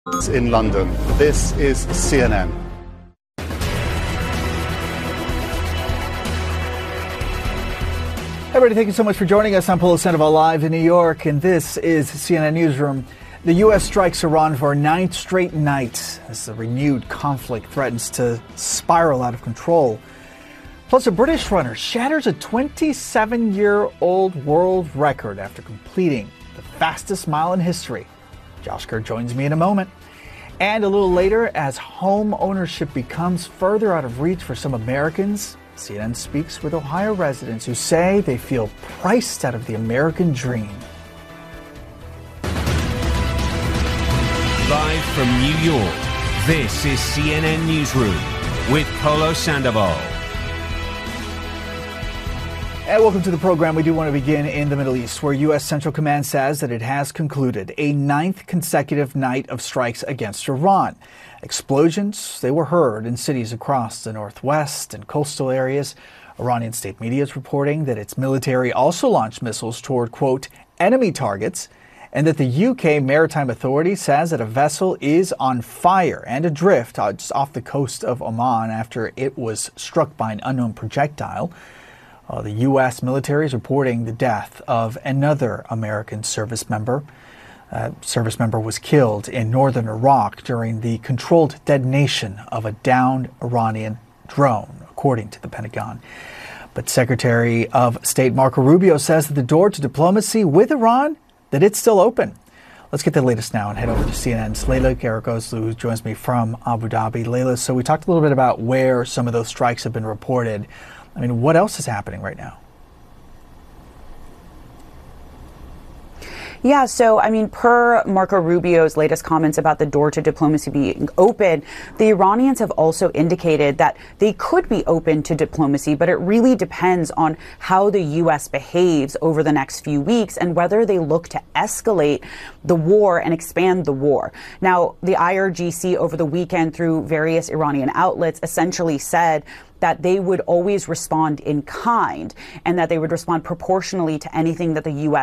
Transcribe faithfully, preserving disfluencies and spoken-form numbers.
In London, this is C N N. Hey everybody, thank you so much for joining us. I'm Paulo Sandoval live in New York, and this is C N N Newsroom. The U S strikes Iran for a ninth straight night as the renewed conflict threatens to spiral out of control. Plus, a British runner shatters a twenty-seven-year-old world record after completing the fastest mile in history. Josh Kerr joins me in a moment. And a little later, as home ownership becomes further out of reach for some Americans, C N N speaks with Ohio residents who say they feel priced out of the American dream. Live from New York, this is C N N Newsroom with Paulo Sandoval. And welcome to the program. We do want to begin in the Middle East, where U S Central Command says that it has concluded a ninth consecutive night of strikes against Iran. Explosions, they were heard in cities across the northwest and coastal areas. Iranian state media is reporting that its military also launched missiles toward, quote, enemy targets, and that the U K Maritime Authority says that a vessel is on fire and adrift just off the coast of Oman after it was struck by an unknown projectile. Uh, the U S military is reporting the death of another American service member. Uh, service member was killed in northern Iraq during the controlled detonation of a downed Iranian drone, according to the Pentagon. But Secretary of State Marco Rubio says that the door to diplomacy with Iran, that it's still open. Let's get the latest now and head over to C N N's Leila Garagoslu, who joins me from Abu Dhabi. Leila, so we talked a little bit about where some of those strikes have been reported. I mean, what else is happening right now? Yeah, so, I mean, per Marco Rubio's latest comments about the door to diplomacy being open, the Iranians have also indicated that they could be open to diplomacy, but it really depends on how the U S behaves over the next few weeks and whether they look to escalate the war and expand the war. Now, the I R G C over the weekend, through various Iranian outlets, essentially said that they would always respond in kind and that they would respond proportionally to anything that the U S